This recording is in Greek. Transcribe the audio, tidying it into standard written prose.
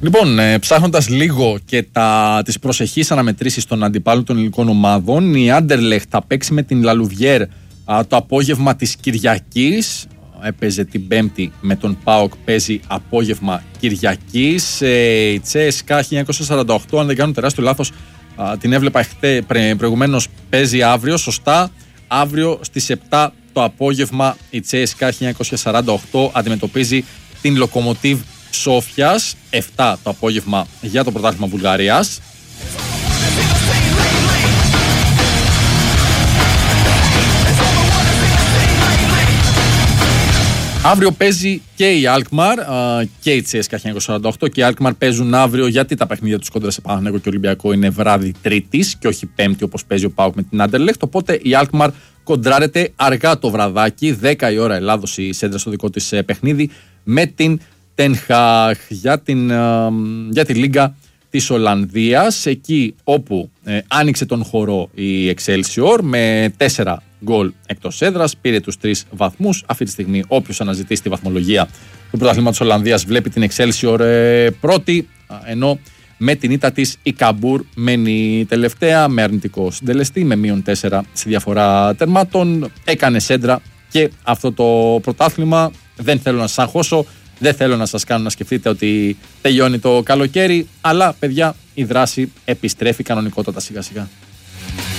Λοιπόν, ψάχνοντας λίγο και τις προσεχείς αναμετρήσεις των αντιπάλων των ελληνικών ομάδων, η Άντερλεχτ θα παίξει με την Λαλουβιέρ το απόγευμα της Κυριακής. Έπαιζε την Πέμπτη με τον ΠΑΟΚ, παίζει απόγευμα Κυριακής. Η ΤΣΕΣΚΑ 1948, αν δεν κάνω τεράστιο λάθος, την έβλεπα προηγουμένως, παίζει αύριο, σωστά. Αύριο στις 7 το απόγευμα η ΤΣΕΣΚΑ 1948 αντιμετωπίζει την Λοκομοτίβ Σόφιας, 7 το απόγευμα για το πρωτάθλημα Βουλγαρίας. Αύριο παίζει και η Αλκμαρ και η ΤΣΕΣΚΑ 1948 και η Αλκμαρ παίζουν αύριο, γιατί τα παιχνίδια τους κόντρα σε Παναθηναϊκό και Ολυμπιακό είναι βράδυ Τρίτης και όχι Πέμπτη όπως παίζει ο ΠΑΟΚ με την Άντερλεχτ. Οπότε η Αλκμαρ κοντράρεται αργά το βραδάκι, 10 η ώρα Ελλάδος η σέντρα στο δικό της παιχνίδι, με την Ten Hag για τη Λίγκα της Ολλανδίας, εκεί όπου άνοιξε τον χορό η Excelsior με 4 γκολ εκτός έδρας, πήρε τους 3 βαθμούς. Αυτή τη στιγμή όποιος αναζητήσει τη βαθμολογία του πρωταθλήματος της Ολλανδίας βλέπει την Excelsior πρώτη, ενώ με την ήττα της η Καμπούρ μένει τελευταία με αρνητικό συντελεστή, με -4 στη διαφορά τερμάτων. Έκανε σέντρα και αυτό το πρωτάθλημα. Δεν θέλω να σας αγχώσω, δεν θέλω να σας κάνω να σκεφτείτε ότι τελειώνει το καλοκαίρι, αλλά παιδιά η δράση επιστρέφει κανονικότατα σιγά σιγά.